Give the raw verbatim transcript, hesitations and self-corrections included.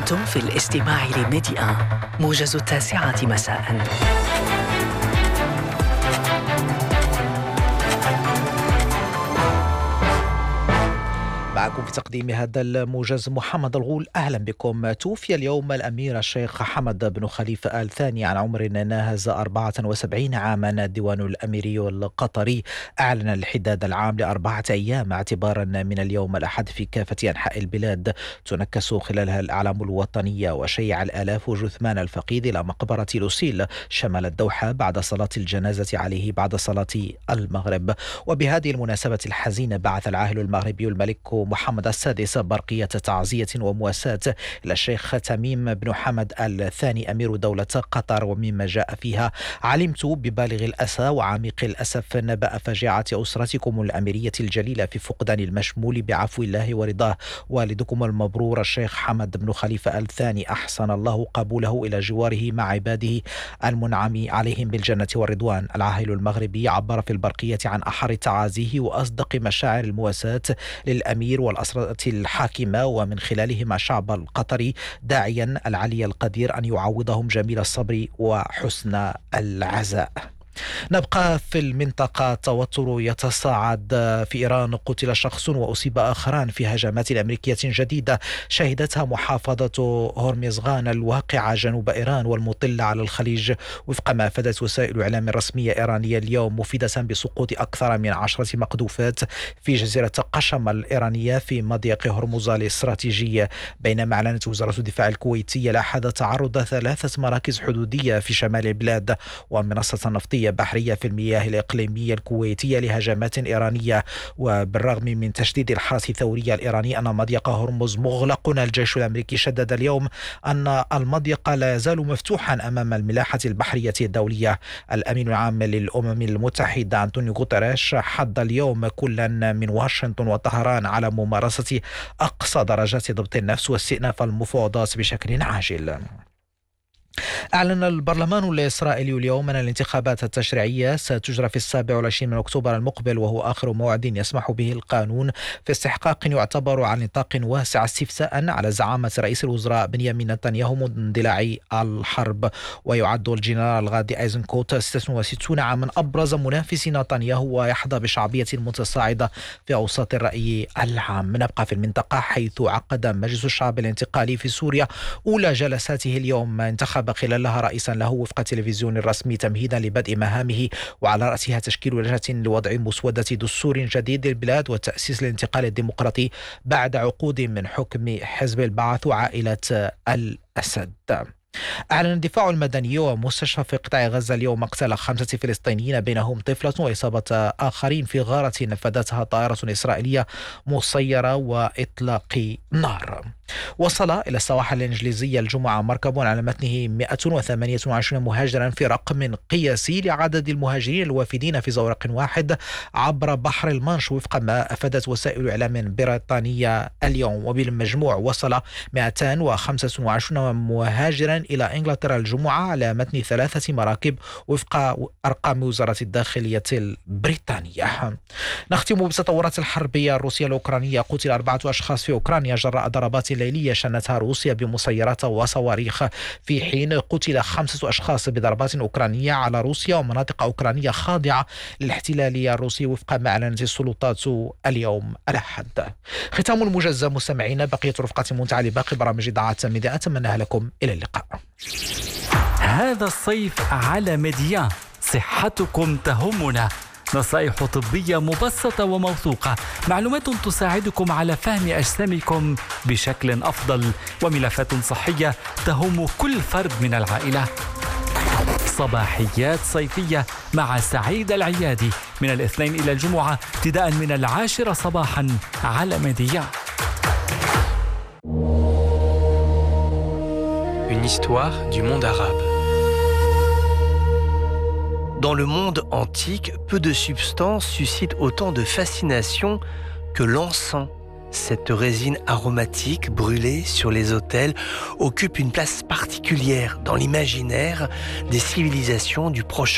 أنتم في الاستماع لميديا موجز التاسعة مساءً. معكم في تقديم هذا الموجز محمد الغول. أهلا بكم. توفي اليوم الأمير الشيخ حمد بن خليفة آل ثاني عن عمر ناهز أربعة وسبعين عاما. الديوان الأميري القطري أعلن الحداد العام لأربعة أيام اعتبارا من اليوم الأحد في كافة أنحاء البلاد، تنكس خلالها الأعلام الوطنية وشيع الآلاف جثمان الفقيد إلى مقبرة لوسيل شمال الدوحة بعد صلاة الجنازة عليه بعد صلاة المغرب. وبهذه المناسبة الحزينة بعث العاهل المغربي الملك محمد السادس برقية تعزية ومواساة إلى الشيخ تميم بن حمد آل ثاني أمير دولة قطر، ومما جاء فيها: علمت ببالغ الأسى وعميق الأسف نبأ فجعة أسرتكم الأميرية الجليلة في فقدان المشمول بعفو الله ورضاه. والدكم المبرور الشيخ حمد بن خليفة آل ثاني أحسن الله قبوله إلى جواره مع عباده المنعم عليهم بالجنة والرضوان. العاهل المغربي عبر في البرقية عن أحر تعازيه وأصدق مشاعر المواساة للأمير والأسرة الحاكمة، ومن خلالهما الشعب القطري، داعيا العلي القدير أن يعوضهم جميل الصبر وحسن العزاء. نبقى في المنطقة. توتر يتصاعد في إيران. قتل شخص وأصيب آخران في هجمات أمريكية جديدة شهدتها محافظة هرمزغان الواقعة جنوب إيران والمطلة على الخليج، وفق ما أفادت وسائل الإعلام الرسمية الإيرانية اليوم، مفيدة بسقوط أكثر من عشرة مقذوفات في جزيرة قشم الإيرانية في مضيق هرمز الاستراتيجي. بينما أعلنت وزارة الدفاع الكويتية لاحظ تعرض ثلاثة مراكز حدودية في شمال البلاد ومنصة نفطية بحرية في المياه الإقليمية الكويتية لهجمات إيرانية. وبالرغم من تشديد الحرس الثوري الإيراني أن مضيق هرمز مغلق، الجيش الأمريكي شدد اليوم أن المضيق لا يزال مفتوحا أمام الملاحة البحرية الدولية. الأمين العام للأمم المتحدة أنطونيو غوتيريش حض اليوم كلا من واشنطن وطهران على ممارسة أقصى درجات ضبط النفس واستئناف المفاوضات بشكل عاجل. أعلن البرلمان الإسرائيلي اليوم أن الانتخابات التشريعية ستجرى في السابع والعشرين من أكتوبر المقبل، وهو آخر موعد يسمح به القانون في استحقاق يعتبر على نطاق واسع استفساء على زعامة رئيس الوزراء بنيامين نتنياهو منذ اندلاع الحرب. ويعد الجنرال غادي أيزنكوت ستة وستين عاما أبرز منافس نتنياهو، ويحظى بشعبية متصاعدة في أوساط الرأي العام. نبقى في المنطقة، حيث عقد مجلس الشعب الانتقالي في سوريا أولى جلساته اليوم، انتخب خلالها رئيسا له وفق التلفزيون الرسمي تمهيدا لبدء مهامه، وعلى رأسها تشكيل لجنة لوضع مسودة دستور جديد للبلاد وتأسيس الانتقال الديمقراطي بعد عقود من حكم حزب البعث وعائلة الأسد. أعلن الدفاع المدني ومستشفى في قطاع غزة اليوم مقتل خمسة فلسطينيين بينهم طفلة وإصابة آخرين في غارة نفذتها طائرة إسرائيلية مسيرة وإطلاق نار. وصل إلى السواحل الإنجليزية الجمعة مركب على متنه مئة وثمانية وعشرين مهاجرا في رقم قياسي لعدد المهاجرين الوافدين في زورق واحد عبر بحر المانش، وفق ما أفادت وسائل إعلام بريطانية اليوم. وبالمجموع وصل مئتين وخمسة وعشرين مهاجرا إلى إنجلترا الجمعة على متن ثلاثة مراكب وفق أرقام وزارة الداخلية البريطانية. نختم بالتطورات الحربية الروسية الأوكرانية. قتل أربعة أشخاص في أوكرانيا جراء ضربات ليلية شنتها روسيا بمسيرات وصواريخ، في حين قتل خمسة أشخاص بضربات أوكرانية على روسيا ومناطق أوكرانية خاضعة للاحتلال الروسي، وفق ما أعلنت السلطات اليوم الأحد. ختام الموجز مستمعين. بقية رفقة ممتعة لباقي برامج إذاعة ميديا، أتمنى لكم إلى اللقاء. هذا الصيف على ميديا صحتكم تهمنا، نصائح طبية مبسطة وموثوقة، معلومات تساعدكم على فهم أجسامكم بشكل أفضل، وملفات صحية تهم كل فرد من العائلة. صباحيات صيفية مع سعيد العيادي من الاثنين إلى الجمعة ابتداء من العاشرة صباحا على ميديا. Une histoire du monde arabe. Dans le monde antique, peu de substances suscitent autant de fascination que l'encens. Cette résine aromatique brûlée sur les autels occupe une place particulière dans l'imaginaire des civilisations du Proche-Orient.